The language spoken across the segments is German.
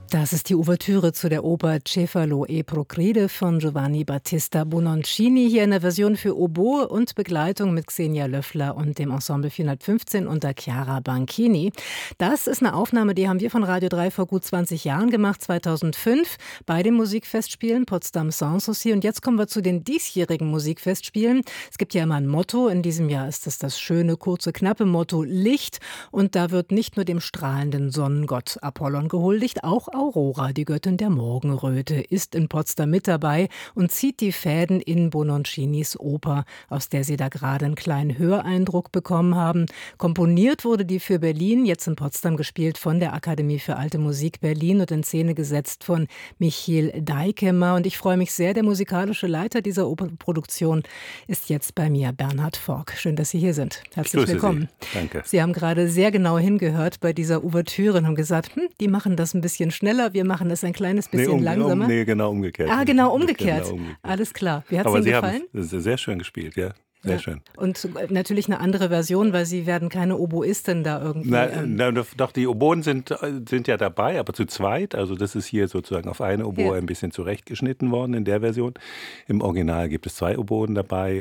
Das ist die Ouvertüre zu der Oper Cefalo e Procride von Giovanni Battista Bononcini, hier in der Version für Oboe und Begleitung mit Xenia Löffler und dem Ensemble 415 unter Chiara Banchini. Das ist eine Aufnahme, die haben wir von Radio 3 vor gut 20 Jahren gemacht, 2005, bei den Musikfestspielen Potsdam Sanssouci. Und jetzt kommen wir zu den diesjährigen Musikfestspielen. Es gibt ja immer ein Motto, in diesem Jahr ist es das schöne, kurze, knappe Motto Licht. Und da wird nicht nur dem strahlenden Sonnengott Apollon gehuldigt, auch Aurora, die Göttin der Morgenröte, ist in Potsdam mit dabei und zieht die Fäden in Bononcinis Oper, aus der Sie da gerade einen kleinen Höreindruck bekommen haben. Komponiert wurde die für Berlin, jetzt in Potsdam gespielt von der Akademie für Alte Musik Berlin und in Szene gesetzt von Michiel Deickemmer. Und ich freue mich sehr, der musikalische Leiter dieser Opernproduktion ist jetzt bei mir, Bernhard Fork. Schön, dass Sie hier sind. Herzlich willkommen. Sie. Danke. Sie haben gerade sehr genau hingehört bei dieser Ouvertüre und haben gesagt, die machen das ein bisschen schneller, wir machen es ein kleines bisschen langsamer. Genau umgekehrt. Genau umgekehrt. Alles klar. Wie hat es Ihnen gefallen? Aber Sie haben sehr schön gespielt, ja. Sehr schön. Und natürlich eine andere Version, weil Sie werden keine Oboistin da irgendwie. Doch, die Oboen sind ja dabei, aber zu zweit. Also das ist hier sozusagen auf eine Oboe ein bisschen zurechtgeschnitten worden in der Version. Im Original gibt es 2 Oboen dabei.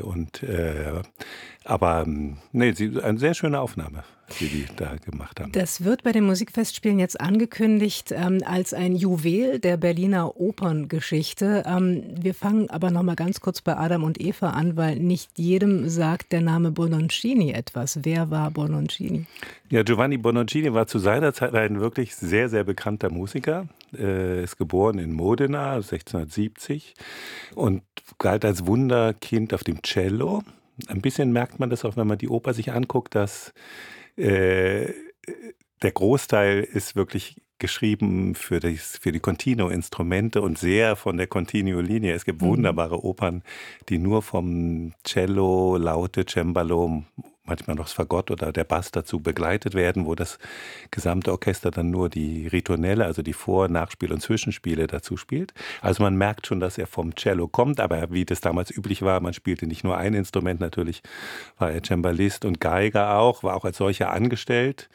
Eine sehr schöne Aufnahme, die da gemacht haben. Das wird bei den Musikfestspielen jetzt angekündigt als ein Juwel der Berliner Operngeschichte. Wir fangen aber noch mal ganz kurz bei Adam und Eva an, weil nicht jedem sagt der Name Bononcini etwas. Wer war Bononcini? Ja, Giovanni Bononcini war zu seiner Zeit ein wirklich sehr, sehr bekannter Musiker. Ist geboren in Modena 1670 und galt als Wunderkind auf dem Cello. Ein bisschen merkt man das auch, wenn man die Oper sich anguckt, dass der Großteil ist wirklich geschrieben für die Continuo-Instrumente und sehr von der Continuo-Linie. Es gibt wunderbare Opern, die nur vom Cello, Laute, Cembalo, manchmal noch das Fagott oder der Bass dazu begleitet werden, wo das gesamte Orchester dann nur die Ritornelle, also die Vor-, Nachspiel- und Zwischenspiele dazu spielt. Also man merkt schon, dass er vom Cello kommt, aber wie das damals üblich war, man spielte nicht nur ein Instrument, natürlich war er Cembalist und Geiger auch, war auch als solcher angestellt.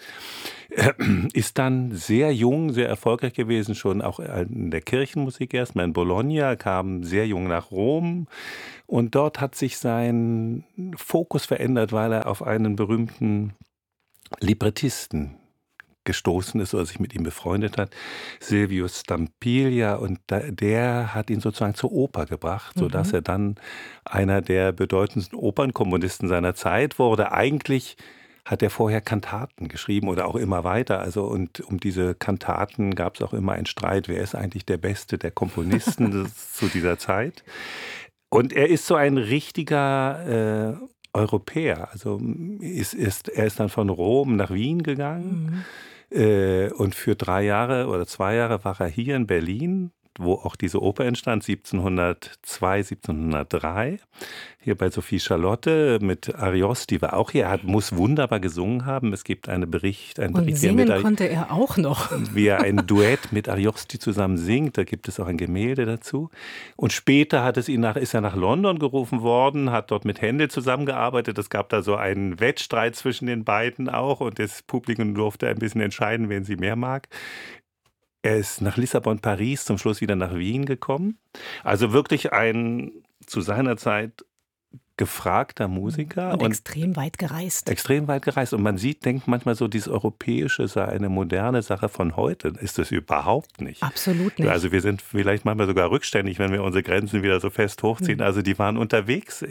Ist dann sehr jung, sehr erfolgreich gewesen, schon auch in der Kirchenmusik erstmal in Bologna, kam sehr jung nach Rom und dort hat sich sein Fokus verändert, weil er auf einen berühmten Librettisten gestoßen ist oder sich mit ihm befreundet hat, Silvio Stampiglia, und der hat ihn sozusagen zur Oper gebracht, sodass er dann einer der bedeutendsten Opernkomponisten seiner Zeit wurde. Eigentlich hat er vorher Kantaten geschrieben oder auch immer weiter. Also und um diese Kantaten gab es auch immer einen Streit, wer ist eigentlich der Beste der Komponisten zu dieser Zeit. Und er ist so ein richtiger Europäer. Also er ist dann von Rom nach Wien gegangen und für 3 Jahre oder 2 Jahre war er hier in Berlin, wo auch diese Oper entstand, 1702, 1703, hier bei Sophie Charlotte mit Ariosti war auch hier. Muss wunderbar gesungen haben. Es gibt einen Bericht, und singen konnte er auch noch. Wie er ein Duett mit Ariosti zusammen singt, da gibt es auch ein Gemälde dazu. Und später ist er nach London gerufen worden, hat dort mit Händel zusammengearbeitet. Es gab da so einen Wettstreit zwischen den beiden auch und das Publikum durfte ein bisschen entscheiden, wen sie mehr mag. Er ist nach Lissabon, Paris, zum Schluss wieder nach Wien gekommen. Also wirklich ein zu seiner Zeit gefragter Musiker. Und extrem weit gereist. Extrem weit gereist. Und man denkt manchmal so, dieses Europäische sei eine moderne Sache von heute. Ist das überhaupt nicht. Absolut nicht. Also wir sind vielleicht manchmal sogar rückständig, wenn wir unsere Grenzen wieder so fest hochziehen. Also die waren unterwegs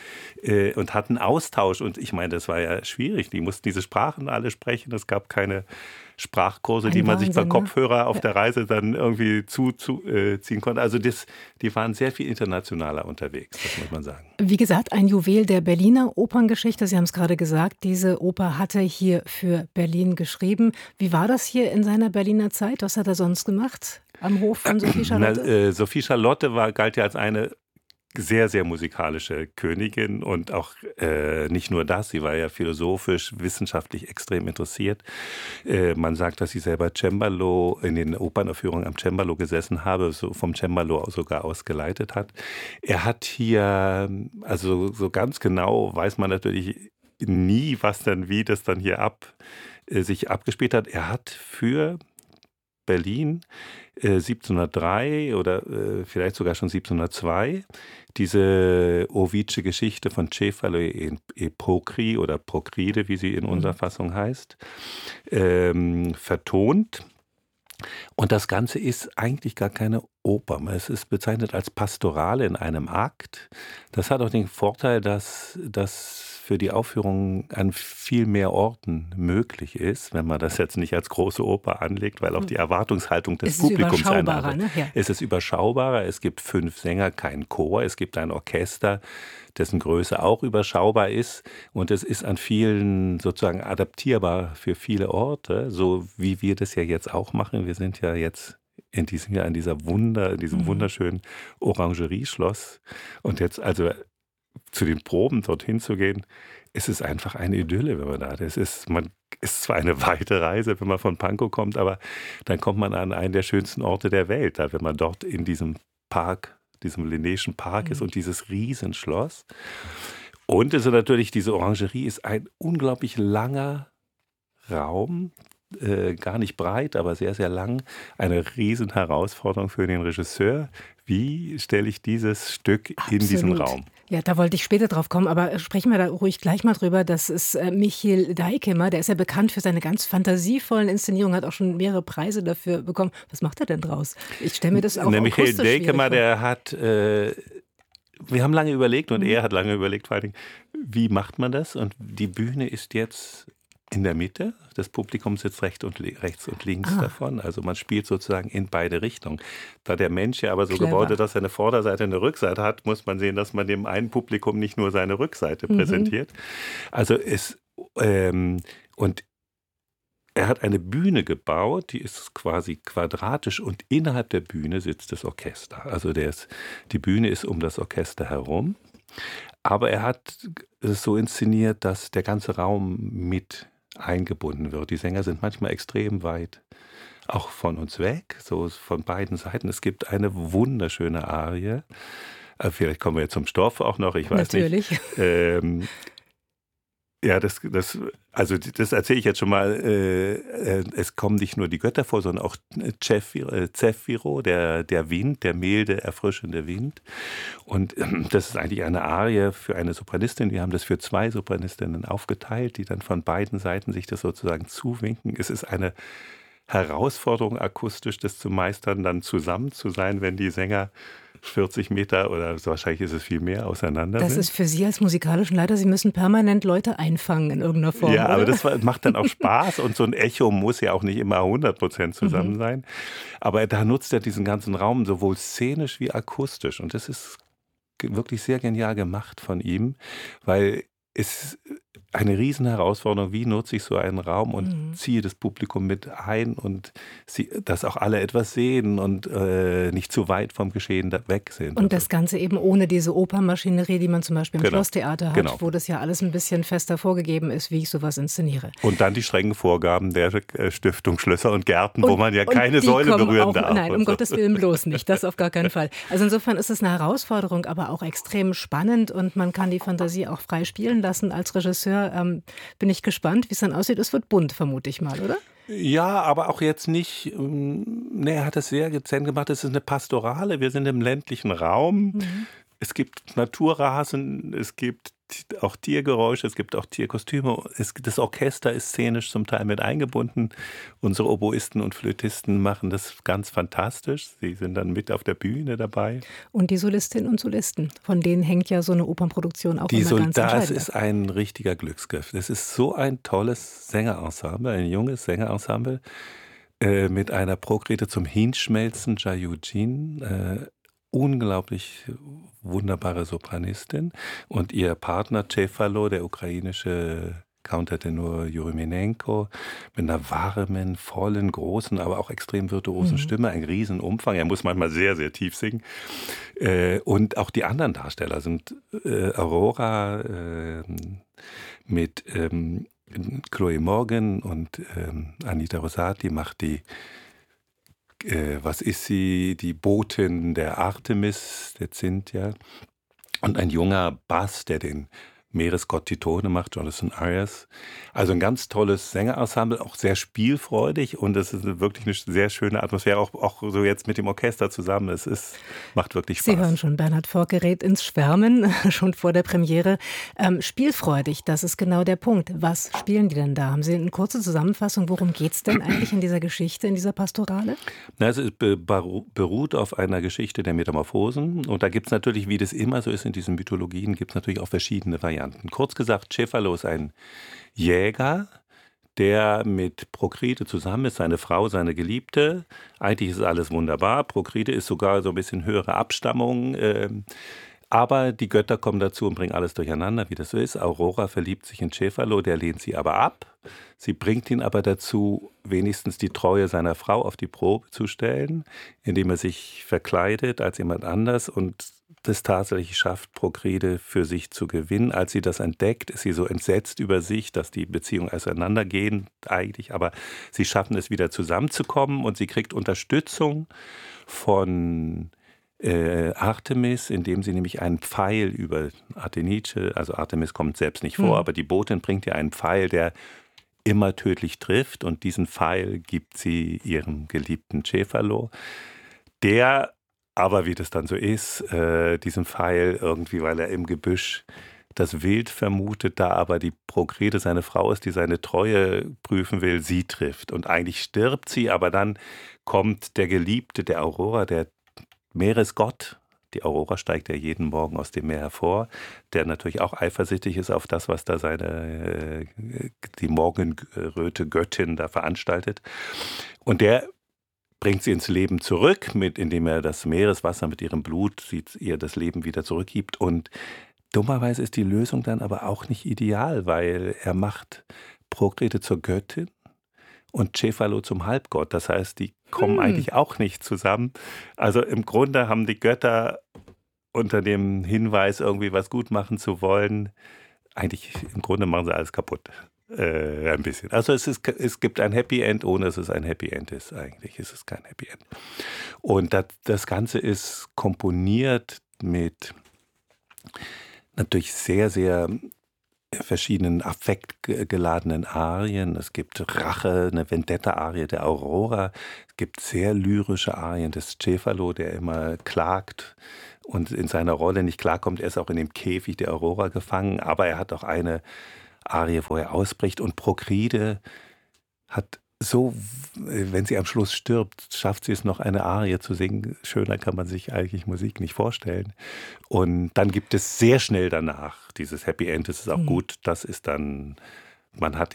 und hatten Austausch. Und ich meine, das war ja schwierig. Die mussten diese Sprachen alle sprechen. Es gab keine Sprachkurse, die man sich per Kopfhörer auf der Reise dann irgendwie ziehen konnte. Also die waren sehr viel internationaler unterwegs, das muss man sagen. Wie gesagt, ein Juwel der Berliner Operngeschichte. Sie haben es gerade gesagt, diese Oper hat er hier für Berlin geschrieben. Wie war das hier in seiner Berliner Zeit? Was hat er sonst gemacht am Hof von Sophie Charlotte? Sophie Charlotte galt ja als eine sehr, sehr musikalische Königin und auch nicht nur das, sie war ja philosophisch, wissenschaftlich extrem interessiert. Man sagt, dass sie selber Cembalo in den Opernaufführungen am Cembalo gesessen habe, so vom Cembalo sogar ausgeleitet hat. Er hat hier, also so ganz genau weiß man natürlich nie, wie das dann hier sich abgespielt hat. Er hat für Berlin 1703 oder vielleicht sogar schon 1702 diese Ovidsche Geschichte von Cefalo e Procri oder Procride, wie sie in unserer Fassung heißt, vertont. Und das Ganze ist eigentlich gar keine Oper. Es ist bezeichnet als Pastorale in einem Akt. Das hat auch den Vorteil, dass das für die Aufführung an viel mehr Orten möglich ist, wenn man das jetzt nicht als große Oper anlegt, weil auch die Erwartungshaltung des Publikums eine andere. Ne? Ja. Es ist überschaubarer, es gibt 5 Sänger, kein Chor, es gibt ein Orchester, dessen Größe auch überschaubar ist und es ist an vielen sozusagen adaptierbar für viele Orte, so wie wir das ja jetzt auch machen. Wir sind ja jetzt in diesem Jahr in diesem wunderschönen Orangerieschloss und jetzt also zu den Proben dorthin zu gehen, ist es einfach eine Idylle, wenn man da ist. Man ist zwar eine weite Reise, wenn man von Pankow kommt, aber dann kommt man an einen der schönsten Orte der Welt, da wenn man dort in diesem Park, diesem Linnéischen Park ist und dieses Riesenschloss. Und es ist natürlich, diese Orangerie ist ein unglaublich langer Raum, gar nicht breit, aber sehr, sehr lang. Eine riesen Herausforderung für den Regisseur. Wie stelle ich dieses Stück in diesen Raum? Ja, da wollte ich später drauf kommen, aber sprechen wir da ruhig gleich mal drüber. Das ist Michiel Daykemer, der ist ja bekannt für seine ganz fantasievollen Inszenierungen, hat auch schon mehrere Preise dafür bekommen. Was macht er denn draus? Ich stelle mir das auch Der Michiel Daykemer, vor. der hat, wir haben lange überlegt und er hat lange überlegt, vor allem, wie macht man das? Und die Bühne ist jetzt in der Mitte, das Publikum sitzt rechts und links davon, also man spielt sozusagen in beide Richtungen. Da der Mensch ja aber so gebaut ist, dass er eine Vorderseite und eine Rückseite hat, muss man sehen, dass man dem einen Publikum nicht nur seine Rückseite präsentiert. Also und er hat eine Bühne gebaut, die ist quasi quadratisch und innerhalb der Bühne sitzt das Orchester. Also die Bühne ist um das Orchester herum, aber er hat es so inszeniert, dass der ganze Raum mit eingebunden wird. Die Sänger sind manchmal extrem weit auch von uns weg, so von beiden Seiten. Es gibt eine wunderschöne Arie. Vielleicht kommen wir jetzt zum Stoff auch noch, ich weiß Natürlich. nicht. Ja, das erzähle ich jetzt schon mal. Es kommen nicht nur die Götter vor, sondern auch Zephyro, der Wind, der milde, erfrischende Wind. Und das ist eigentlich eine Arie für eine Sopranistin. Wir haben das für 2 Sopranistinnen aufgeteilt, die dann von beiden Seiten sich das sozusagen zuwinken. Es ist eine Herausforderung, akustisch das zu meistern, dann zusammen zu sein, wenn die Sänger 40 Meter oder so, wahrscheinlich ist es viel mehr auseinander Das sind. ist für Sie als musikalischen Leiter, Sie müssen permanent Leute einfangen in irgendeiner Form, Ja, oder? aber das macht dann auch Spaß und so ein Echo muss ja auch nicht immer 100% zusammen sein. Aber da nutzt er diesen ganzen Raum sowohl szenisch wie akustisch und das ist wirklich sehr genial gemacht von ihm, weil es eine riesen Herausforderung, wie nutze ich so einen Raum und ziehe das Publikum mit ein und dass auch alle etwas sehen und nicht zu weit vom Geschehen weg sind. Und das Ganze eben ohne diese Opernmaschinerie, die man zum Beispiel im Schlosstheater hat, Genau. wo das ja alles ein bisschen fester vorgegeben ist, wie ich sowas inszeniere. Und dann die strengen Vorgaben der Stiftung Schlösser und Gärten, wo man ja keine Säule berühren darf. Nein, um Gottes Willen bloß nicht, das auf gar keinen Fall. Also insofern ist es eine Herausforderung, aber auch extrem spannend und man kann die Fantasie auch frei spielen lassen. Als Regisseur bin ich gespannt, wie es dann aussieht. Es wird bunt, vermute ich mal, oder? Ja, aber auch jetzt nicht, er hat es sehr dezent gemacht, es ist eine Pastorale, wir sind im ländlichen Raum, es gibt Naturrasen, es gibt auch Tiergeräusche, es gibt auch Tierkostüme, das Orchester ist szenisch zum Teil mit eingebunden, unsere Oboisten und Flötisten machen das ganz fantastisch, sie sind dann mit auf der Bühne dabei. Und die Solistinnen und Solisten, von denen hängt ja so eine Opernproduktion auch immer ganz entscheidend. Das ist ein richtiger Glücksgriff, das ist so ein tolles Sängerensemble, ein junges Sängerensemble mit einer Prokrede zum Hinschmelzen, Jayujin, unglaublich wunderbare Sopranistin und ihr Partner Cefalo, der ukrainische Countertenor Juremenenko, mit einer warmen, vollen, großen, aber auch extrem virtuosen Stimme, ein Riesenumfang. Er muss manchmal sehr, sehr tief singen. Und auch die anderen Darsteller sind Aurora mit Chloe Morgan und Anita Rosati macht was ist sie? Die Botin der Artemis, der Cynthia. Und ein junger Bass, der den Meeresgott die Tone macht, Jonathan Ayers. Also ein ganz tolles Sängerensemble, auch sehr spielfreudig und es ist wirklich eine sehr schöne Atmosphäre, auch so jetzt mit dem Orchester zusammen. Macht wirklich Sie hören Spaß. schon, Bernhard Forck gerät ins Schwärmen, schon vor der Premiere. Spielfreudig, das ist genau der Punkt. Was spielen die denn da? Haben Sie eine kurze Zusammenfassung, worum geht es denn eigentlich in dieser Geschichte, in dieser Pastorale? Na, es beruht auf einer Geschichte der Metamorphosen und da gibt es natürlich, wie das immer so ist in diesen Mythologien, gibt es natürlich auch verschiedene Varianten. Kurz gesagt, Cefalo ist ein Jäger, der mit Prokrite zusammen ist, seine Frau, seine Geliebte. Eigentlich ist alles wunderbar. Prokrite ist sogar so ein bisschen höhere Abstammung. Aber die Götter kommen dazu und bringen alles durcheinander, wie das so ist. Aurora verliebt sich in Cefalo, der lehnt sie aber ab. Sie bringt ihn aber dazu, wenigstens die Treue seiner Frau auf die Probe zu stellen, indem er sich verkleidet als jemand anders und das tatsächlich schafft, Prokrite für sich zu gewinnen. Als sie das entdeckt, ist sie so entsetzt über sich, dass die Beziehungen auseinandergehen eigentlich, aber sie schaffen es wieder zusammenzukommen und sie kriegt Unterstützung von Artemis, indem sie nämlich einen Pfeil über Athenice, also Artemis kommt selbst nicht vor, aber die Botin bringt ihr einen Pfeil, der immer tödlich trifft und diesen Pfeil gibt sie ihrem geliebten Cefalo, der aber, wie das dann so ist, diesen Pfeil irgendwie, weil er im Gebüsch das Wild vermutet, da aber die Prokrite seine Frau ist, die seine Treue prüfen will, sie trifft. Und eigentlich stirbt sie, aber dann kommt der Geliebte der Aurora, der Meeresgott, die Aurora steigt ja jeden Morgen aus dem Meer hervor, der natürlich auch eifersüchtig ist auf das, was da die Morgenröte Göttin da veranstaltet. Und der bringt sie ins Leben zurück, indem er das Meereswasser mit ihrem Blut ihr das Leben wieder zurückgibt. Und dummerweise ist die Lösung dann aber auch nicht ideal, weil er macht Prokrite zur Göttin und Cefalo zum Halbgott. Das heißt, die kommen eigentlich auch nicht zusammen. Also im Grunde haben die Götter unter dem Hinweis, irgendwie was gut machen zu wollen, eigentlich im Grunde machen sie alles kaputt. Ein bisschen. Also es gibt ein Happy End, ohne dass es ein Happy End ist. Eigentlich ist es kein Happy End. Und das Ganze ist komponiert mit natürlich sehr, sehr verschiedenen affektgeladenen Arien. Es gibt Rache, eine Vendetta-Arie der Aurora. Es gibt sehr lyrische Arien des Cefalo, der immer klagt und in seiner Rolle nicht klarkommt. Er ist auch in dem Käfig der Aurora gefangen, aber er hat auch eine Arie, wo er ausbricht. Und Prokrite hat so, wenn sie am Schluss stirbt, schafft sie es noch, eine Arie zu singen. Schöner kann man sich eigentlich Musik nicht vorstellen. Und dann gibt es sehr schnell danach dieses Happy End. Das ist auch gut. Das ist dann, man hat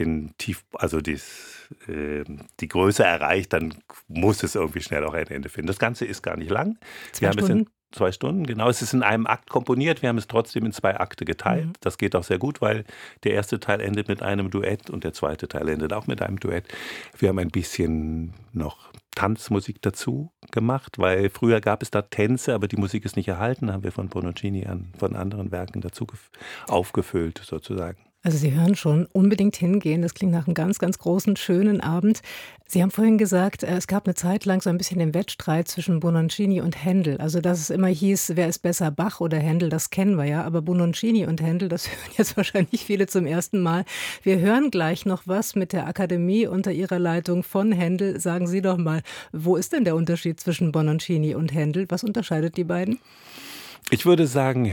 die Größe erreicht, dann muss es irgendwie schnell auch ein Ende finden. Das Ganze ist gar nicht lang. 2 Stunden? 2 Stunden, genau. Es ist in einem Akt komponiert. Wir haben es trotzdem in 2 Akte geteilt. Das geht auch sehr gut, weil der erste Teil endet mit einem Duett und der zweite Teil endet auch mit einem Duett. Wir haben ein bisschen noch Tanzmusik dazu gemacht, weil früher gab es da Tänze, aber die Musik ist nicht erhalten. Da haben wir von Bononcini von anderen Werken dazu aufgefüllt sozusagen. Also Sie hören schon, unbedingt hingehen. Das klingt nach einem ganz, ganz großen, schönen Abend. Sie haben vorhin gesagt, es gab eine Zeit lang so ein bisschen den Wettstreit zwischen Bononcini und Händel. Also dass es immer hieß, wer ist besser, Bach oder Händel, das kennen wir ja. Aber Bononcini und Händel, das hören jetzt wahrscheinlich viele zum ersten Mal. Wir hören gleich noch was mit der Akademie unter Ihrer Leitung von Händel. Sagen Sie doch mal, wo ist denn der Unterschied zwischen Bononcini und Händel? Was unterscheidet die beiden? Ich würde sagen,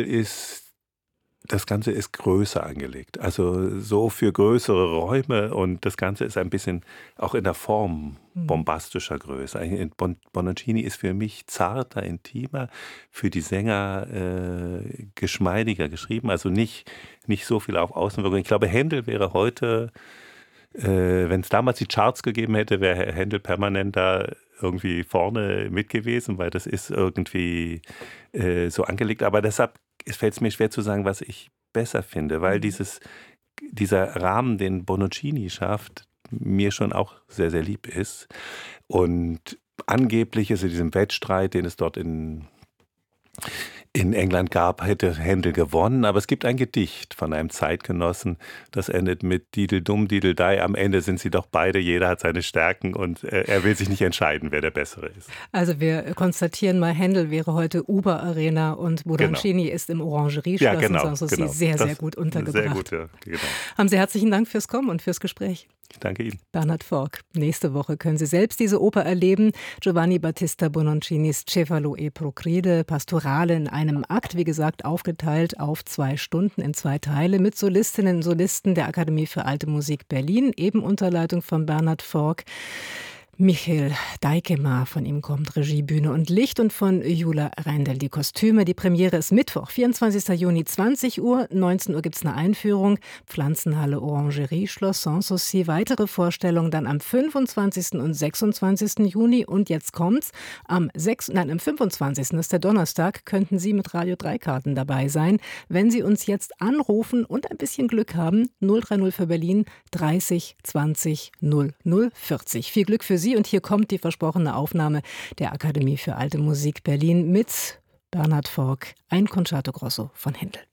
das Ganze ist größer angelegt, also so für größere Räume und das Ganze ist ein bisschen auch in der Form bombastischer größer. Bononcini ist für mich zarter, intimer, für die Sänger geschmeidiger geschrieben, also nicht so viel auf Außenwirkung. Ich glaube, Händel wäre heute, wenn es damals die Charts gegeben hätte, wäre Händel permanent da irgendwie vorne mit gewesen, weil das ist irgendwie so angelegt, aber deshalb fällt es mir schwer zu sagen, was ich besser finde, weil dieser Rahmen, den Bononcini schafft, mir schon auch sehr, sehr lieb ist. Und angeblich ist in diesem Wettstreit, den es dort in in England gab, hätte Händel gewonnen. Aber es gibt ein Gedicht von einem Zeitgenossen, das endet mit Dideldum, Dideldei. Am Ende sind sie doch beide, jeder hat seine Stärken und er will sich nicht entscheiden, wer der Bessere ist. Also wir konstatieren mal, Händel wäre heute Uber Arena und Bononcini ist im Orangerieschloss. Ja, genau. Und so ist sie sehr, sehr gut untergebracht. Sehr gut, ja, genau. Haben Sie herzlichen Dank fürs Kommen und fürs Gespräch. Ich danke Ihnen. Bernhard Fork. Nächste Woche können Sie selbst diese Oper erleben. Giovanni Battista Bononcinis Cefalo e Procride, Pastorale in einem Akt, wie gesagt, aufgeteilt auf 2 Stunden in 2 Teile mit Solistinnen und Solisten der Akademie für Alte Musik Berlin, eben unter Leitung von Bernhard Fork. Michiel Deikema, von ihm kommt Regie, Bühne und Licht und von Jula Reindl die Kostüme. Die Premiere ist Mittwoch, 24. Juni, 20 Uhr. 19 Uhr gibt es eine Einführung. Pflanzenhalle Orangerie, Schloss Sanssouci. Weitere Vorstellungen dann am 25. und 26. Juni. Und jetzt kommt's. Am 25. ist der Donnerstag, könnten Sie mit Radio 3 Karten dabei sein. Wenn Sie uns jetzt anrufen und ein bisschen Glück haben, 030 für Berlin, 30 20 00 40. Viel Glück für Sie. Und hier kommt die versprochene Aufnahme der Akademie für Alte Musik Berlin mit Bernhard Fork, ein Concerto Grosso von Händel.